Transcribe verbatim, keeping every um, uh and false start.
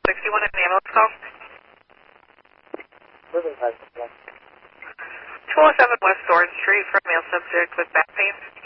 sixty-one in the ambulance call. Living license. two oh seven West Thorn Street for a male subject with back pain.